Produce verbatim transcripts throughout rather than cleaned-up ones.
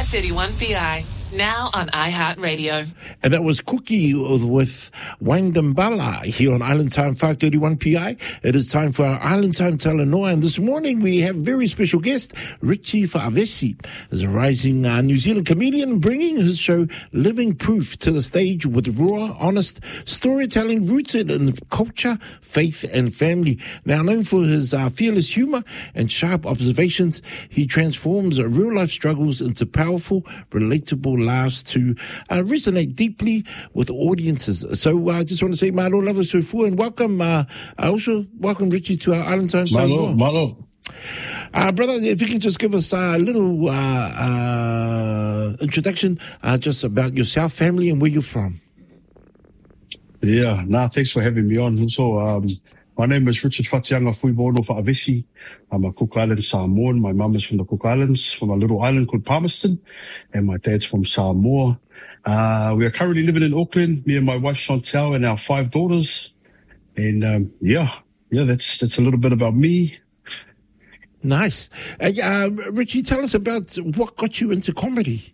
five thirty-one P I. Now on iHeartRadio. And that was Cookie with Wangambala here on Island Time five thirty-one P I. It is time for our Island Time Talanoa. And this morning we have a very special guest, Richie Fa'avesi, is a rising uh, New Zealand comedian bringing his show Living Proof to the stage with raw, honest storytelling rooted in culture, faith and family. Now known for his uh, fearless humor and sharp observations, he transforms uh, real-life struggles into powerful, relatable laughs to uh, resonate deeply with audiences. So I uh, just want to say malo lava sufu and welcome, uh, also welcome Richie to our Island Time. Malo, malo. Uh, brother, if you can just give us a little uh, uh, introduction uh, just about yourself, family and where you're from. Yeah, nah, thanks for having me on. So, um, my name is Richard Fatianga Fuibono Fa'avesi. I'm a Cook Island Samoan. My mum is from the Cook Islands, from a little island called Palmerston, and my dad's from Samoa. Uh, we are currently living in Auckland, me and my wife Chantal and our five daughters. And um, yeah, yeah, that's that's a little bit about me. Nice. Uh, uh, Richie, tell us about what got you into comedy.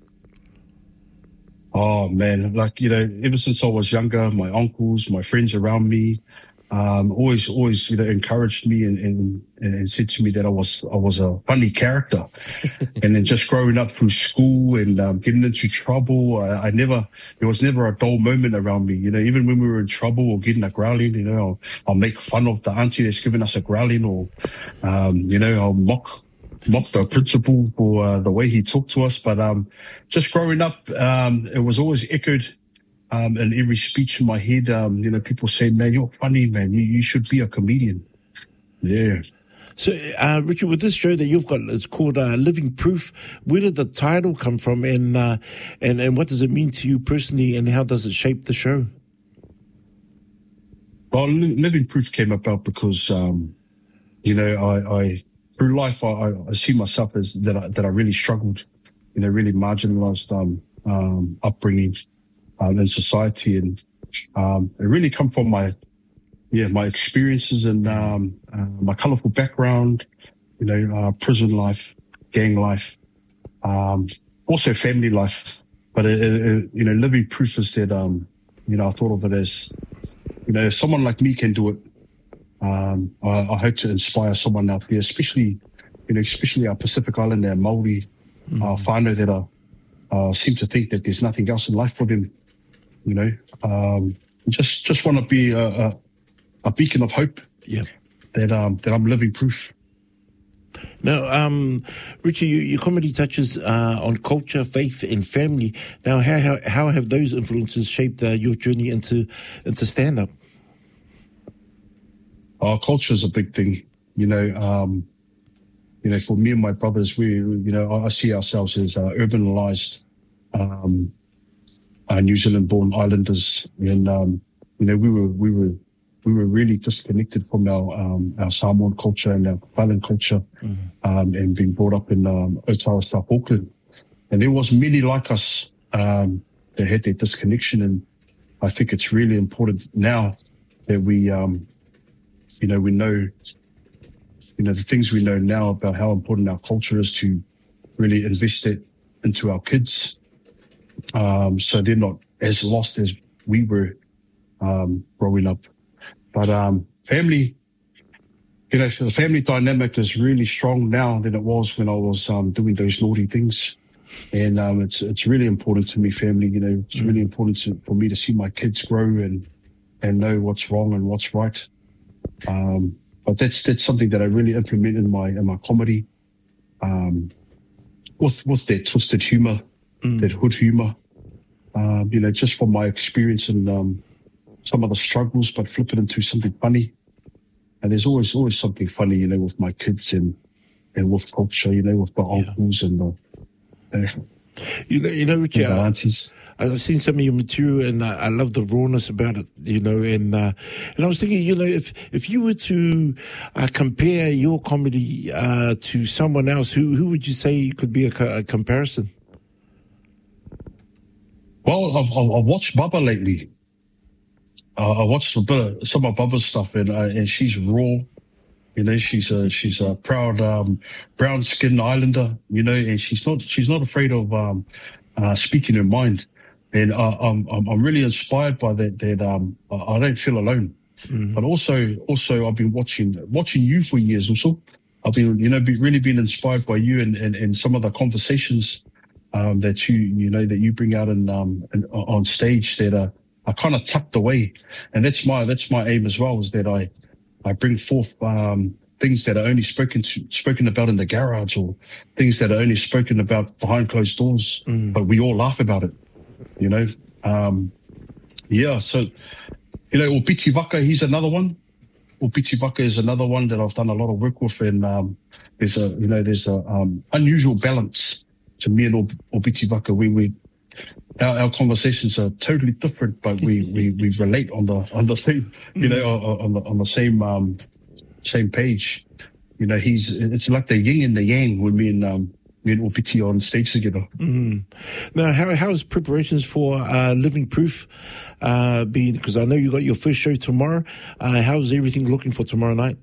Oh man, like, you know, ever since I was younger, my uncles, my friends around me, Um, always, always, you know, encouraged me and, and, and said to me that I was, I was a funny character. And then just growing up through school and um, getting into trouble, I, I never, there was never a dull moment around me. You know, even when we were in trouble or getting a growling, you know, I'll, I'll make fun of the auntie that's giving us a growling, or, um, you know, I'll mock, mock the principal for uh, the way he talked to us. But um, just growing up, um, it was always echoed. Um, and every speech in my head, um, you know, people say, man, you're funny, man. You, you should be a comedian. Yeah. So, uh, Richard, with this show that you've got, it's called uh, Living Proof. Where did the title come from, and, uh, and and what does it mean to you personally, and how does it shape the show? Well, Living Proof came about because, um, you know, I, I through life, I, I see myself as that I, that I really struggled, you know, really marginalized um, um, upbringing. Um, in society, and um, it really come from my, yeah, my experiences and um, uh, my colourful background, you know, uh, prison life, gang life, um, also family life. But it, it, you know, Living Proof is that, um, you know, I thought of it as, you know, if someone like me can do it, um, I, I hope to inspire someone out there, especially, you know, especially our Pacific Islander Māori mm-hmm. uh, whānau that are, uh, seem to think that there's nothing else in life for them. You know, um, just just want to be a, a, a beacon of hope. Yeah, that um, that I'm living proof. Now, um, Richie, you, your comedy touches uh, on culture, faith, and family. Now, how how, how have those influences shaped uh, your journey into into stand up? Our culture is a big thing. You know, um, you know, for me and my brothers, we, you know, I see ourselves as uh, urbanized. Um, Uh, New Zealand-born islanders, and um, you know we were we were we were really disconnected from our um, our Samoan culture and our island culture, mm-hmm. um, and being brought up in um, Otawa, South Auckland, and there was many like us um, that had that disconnection, and I think it's really important now that we, um, you know, we know, you know, the things we know now about how important our culture is to really invest it into our kids. Um, so they're not as lost as we were um, growing up. But um, family, you know, so the family dynamic is really strong now than it was when I was um, doing those naughty things. And um, it's it's really important to me, family. You know, it's really important to, for me to see my kids grow and and know what's wrong and what's right. Um, but that's that's something that I really implement in my in my comedy. Um, with with that twisted humor. Mm. That hood humor, um, you know, just from my experience and um, some of the struggles, but flip it into something funny. And there's always, always something funny, you know, with my kids and, and with culture, you know, with my yeah. uncles and the, uh, you know, you know, Richie, I, I've seen some of your material and I, I love the rawness about it, you know, and, uh, and I was thinking, you know, if, if you were to uh, compare your comedy uh, to someone else, who, who would you say could be a, a comparison? Well, I've, I've watched Bubba lately. Uh, I watched a bit of some of Bubba's stuff, and uh, and she's raw. You know, she's a she's a proud um, brown skinned Islander. You know, and she's not she's not afraid of um, uh, speaking her mind. And uh, I'm I'm really inspired by that. That um, I don't feel alone. Mm-hmm. But also also I've been watching watching you for years. Also, I've been you know be, really been inspired by you and, and, and some of the conversations um, that you you know that you bring out in, um, in, on stage that are, are kind of tucked away. And that's my that's my aim as well, is that I. I bring forth um, things that are only spoken to, spoken about in the garage, or things that are only spoken about behind closed doors, mm. but we all laugh about it, you know. Um, yeah, so, you know, Opiti Waka, he's another one. Opiti Waka is another one that I've done a lot of work with, and um, there's a, you know, there's a um, unusual balance to me and Opiti Waka. We, we Our, our conversations are totally different, but we, we, we relate on the on the same, you know, on the on the same um, same page. You know, he's it's like the yin and the yang when me and um, me and Opiti are on stage together. Mm. Now, how how's preparations for uh, Living Proof uh, been? Because I know you got your first show tomorrow. Uh, how's everything looking for tomorrow night?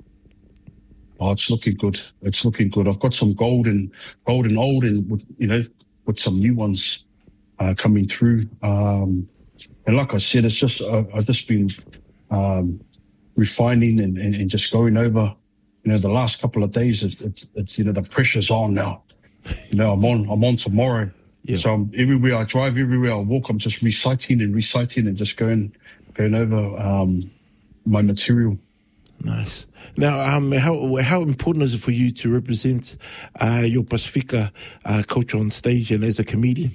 Oh, it's looking good. It's looking good. I've got some gold and gold and old, and with, you know, with some new ones. Uh, coming through, um, and like I said, it's just uh, I've just been um, refining and, and, and just going over. You know, the last couple of days, it's, it's, it's you know the pressure's on now. You know, I'm on I'm on tomorrow, yeah. So I'm, everywhere I drive, everywhere I walk, I'm just reciting and reciting and just going going over um, my material. Nice. Now, um, how how important is it for you to represent uh, your Pasifika uh, culture on stage and as a comedian?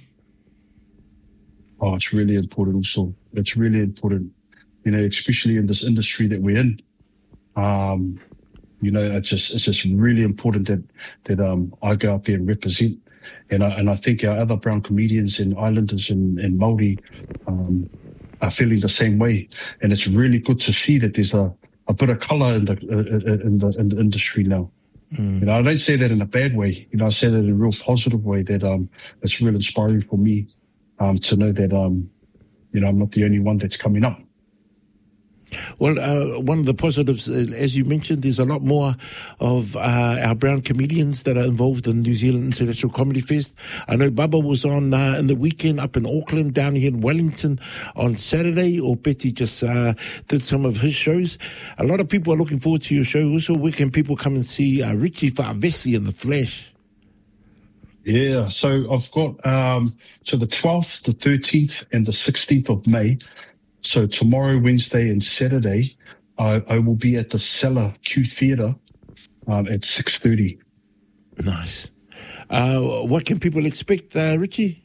Oh, it's really important also. It's really important, you know, especially in this industry that we're in. Um, you know, it's just it's just really important that that um, I go out there and represent. And I, and I think our other brown comedians and islanders and, and Māori um, are feeling the same way. And it's really good to see that there's a, a bit of colour in the, uh, in the in the industry now. Mm. You know, I don't say that in a bad way. You know, I say that in a real positive way. That um, it's real inspiring for me. Um, to know that, um, you know, I'm not the only one that's coming up. Well, uh, one of the positives, uh, as you mentioned, there's a lot more of uh, our brown comedians that are involved in New Zealand International Comedy Fest. I know Bubba was on uh, in the weekend up in Auckland, down here in Wellington on Saturday, or Betty just uh, did some of his shows. A lot of people are looking forward to your show. Also, where can people come and see uh, Richie Fa'avesi in the flesh? Yeah, so I've got um, so the twelfth, the thirteenth, and the sixteenth of May. So tomorrow, Wednesday, and Saturday, I, I will be at the Cellar Q Theatre um, at six thirty. Nice. Uh, what can people expect, uh, Richie?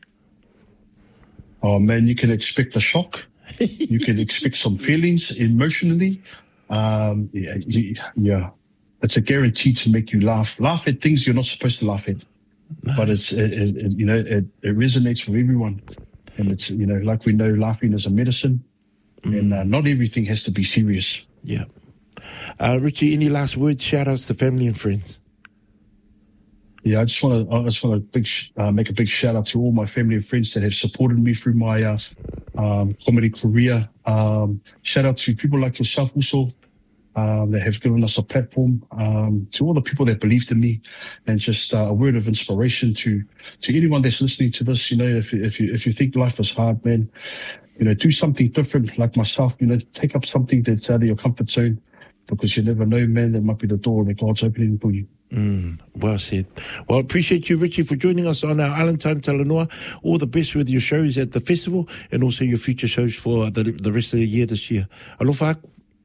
Oh man, you can expect a shock. You can expect some feelings emotionally. Um, yeah, yeah, it's a guarantee to make you laugh. Laugh at things you're not supposed to laugh at. Nice. But it's, it, it, you know, it, it resonates with everyone. And it's, you know, like we know, laughing is a medicine. Mm. And uh, not everything has to be serious. Yeah. Uh, Richie, any last words, shout outs to family and friends? Yeah, I just want to, I just want to big, uh, make a big shout out to all my family and friends that have supported me through my uh, um, comedy career. Um, shout out to people like yourself also. Um, that have given us a platform, um, to all the people that believed in me, and just uh, a word of inspiration to to anyone that's listening to this. You know, if if you if you think life is hard, man, you know, do something different. Like myself, you know, take up something that's out of your comfort zone, because you never know, man. That might be the door that God's opening for you. Mm, well said. Well, appreciate you, Richie, for joining us on our Island Time Talanoa. All the best with your shows at the festival, and also your future shows for the the rest of the year this year. Alofa.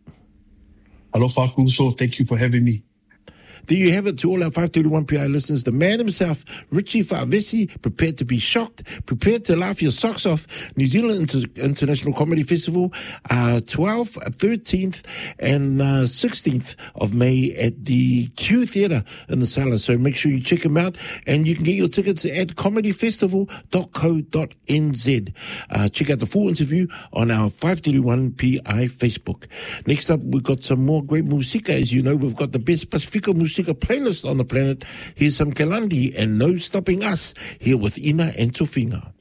Alofa Kuso, thank you for having me. There you have it to all our five thirty-one P I listeners. The man himself, Richie Fa'avesi, prepared to be shocked, prepared to laugh your socks off. New Zealand Inter- International Comedy Festival, uh, twelfth, thirteenth, and uh, sixteenth of May at the Q Theatre in the Cellar. So make sure you check him out, and you can get your tickets at comedy festival dot co dot n z. Uh, check out the full interview on our five thirty-one P I Facebook. Next up, we've got some more great musika. As you know, we've got the best Pasifika music a playlist on the planet. Here's some Kelandi and No Stopping Us, here with Ina and Tofinga.